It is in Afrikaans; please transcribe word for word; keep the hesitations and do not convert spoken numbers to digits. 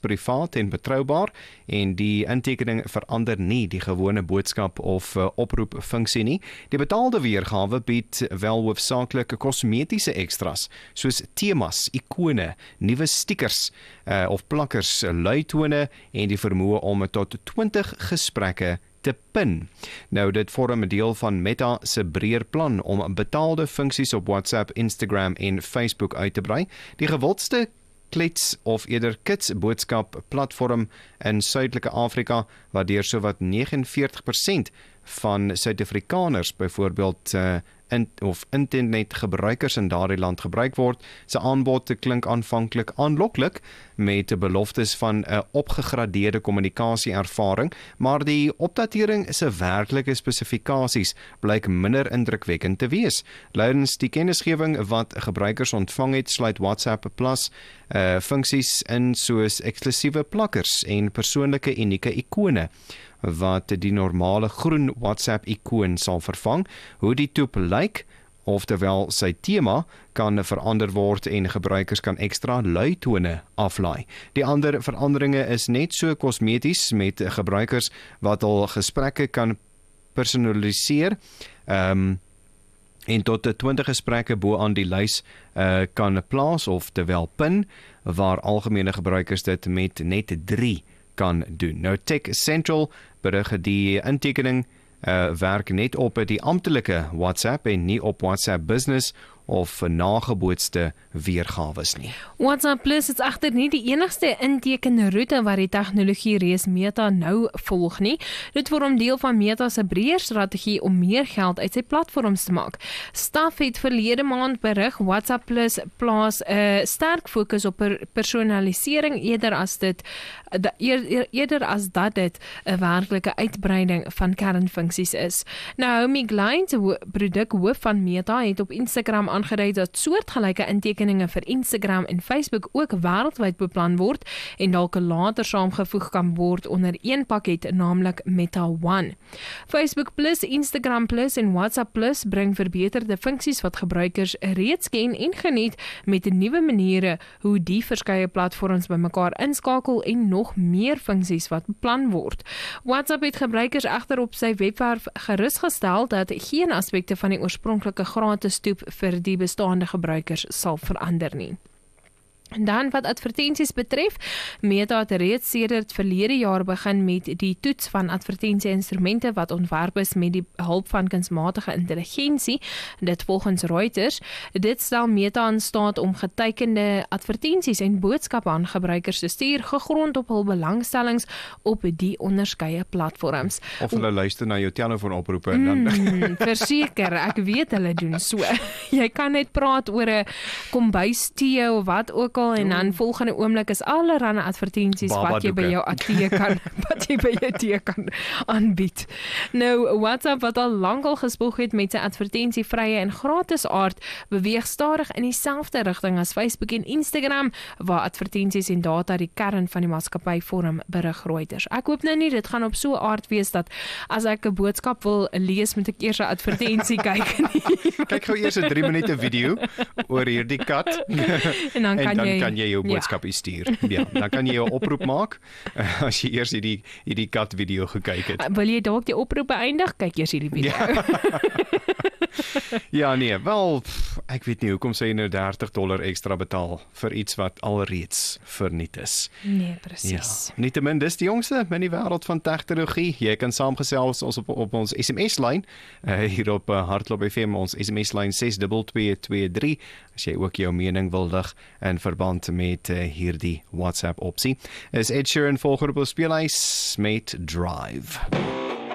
privaat en betroubaar en die intekening verander nie die gewone boodskap of uh, oproepfunksie nie. Die betaalde weergawe bied wel hoofsaaklik kosmetiese ekstras, soos temas, ikone, nuwe stickers uh, of plakkers, luitone en die vermoë om tot twintig gesprekke te pin. Nou, dit vorm 'n deel van Meta se breër plan om betaalde funksies op WhatsApp, Instagram en Facebook uit te brei. Die gewildste klets of eerder kits boodskap platform in Suidelike Afrika, wat deur sowat negenenveertig persent van Suid-Afrikaners byvoorbeeld uh, in, of internetgebruikers in daardie land gebruik word. Sy aanbod klink aanvanklik aanloklik met beloftes van 'n opgegradeerde kommunikasieervaring, maar die opdatering se werklike spesifikasies blyk minder indrukwekkend te wees. Lydens die kennisgewing wat gebruikers ontvang het, sluit WhatsApp Plus uh, funksies in soos eksklusiewe plakkers en persoonlike unieke ikone, wat die normale groen WhatsApp-ikoon sal vervang. Hoe die toep lyk, oftewel sy tema, kan verander word en gebruikers kan ekstra luitone aflaai. Die ander veranderinge is net so kosmeties, met gebruikers wat al gesprekke kan personaliseer, um, en tot twintig gesprekke bo aan die lys uh, kan plaas, oftewel pin, waar algemene gebruikers dit met net drie kan doen. Nou, Tech Central berig die intekening uh, werk net op die amptelike WhatsApp en nie op WhatsApp Business of nagebootste weergawes nie. WhatsApp Plus is egter nie die enigste intekenroete wat die tegnologie reus Meta nou volg nie. Dit vorm deel van Meta se breër strategie om meer geld uit sy platforms te maak. Staf het verlede maand berig WhatsApp Plus plaas 'n uh, sterk fokus op per personalisering eerder as dit da, eer, eerder as dat dit 'n werklike uitbreiding van kernfunksies is. Naomi Klein, produkhoof van Meta, het op Instagram aangedui dat soortgelyke intekeninge vir Instagram en Facebook ook wêreldwyd beplan word en dalk later saamgevoeg kan word onder een pakket, naamlik Meta One. Facebook Plus, Instagram Plus en WhatsApp Plus bring verbeterde funksies wat gebruikers reeds ken en geniet met nuwe maniere hoe die verskeie platforms bymekaar inskakel en nog meer funksies wat beplan word. WhatsApp het gebruikers egter op sy webwerf gerusgestel dat geen aspekte van die oorspronklike gratis toep vir die bestaande gebruikers sal verander nie. En dan wat advertensies betref, Meta het reeds sedert verlede jaar begin met die toets van advertensie-instrumente wat ontwerp is met die hulp van kunsmatige intelligensie, dit volgens Reuters. Dit stel Meta in staat om getekende advertensies en boodskappe aan gebruikers te stuur, gegrond op hul belangstellings op die onderskeie platforms. Of hulle luister na jou telefoonoproepe en dan... Mm, verseker, ek weet hulle doen so. Jy kan net praat oor 'n kombuistee of wat ook en dan volgende oomblik is allerlei advertensies Baba wat jy by jou tee kan wat jy by jou tee kan aanbied. Nou, WhatsApp wat al lankal gespoeg het met sy advertensievrye en gratis aard, beweeg stadig in dieselfde rigting as Facebook en Instagram, waar advertensies en data die kern van die maatskappy vorm, berig Reuters. Ek hoop nou nie dit gaan op so 'n aard wees dat as ek 'n boodskap wil lees, moet ek eers 'n advertensie kyk nie. Kyk gou eers 'n drie minute video oor hierdie kat. En dan kan en dan jy, kan jy jou boodskap ja. stuur. Ja, dan kan jy jou oproep maak as jy eers hierdie hierdie kat video gekyk het. Wil jy dalk die oproep beëindig? Kyk eers hierdie video. Ja. Ja, nee, wel, ek weet nie, hoekom sê jy nou dertig dollar ekstra betaal vir iets wat alreeds verniet is. Nee, presies. Ja, nietemin, dis die jongste in die wêreld van tegnologie. Jy kan saamgesels ons op, op ons S M S-lyn, uh, hier op uh, Hardloop F M, ons S M S-lyn ses twee twee twee drie, as jy ook jou mening wil lig in verband met uh, hierdie WhatsApp opsie. Is Ed Sheeran volger op ons speelhuis met Drive.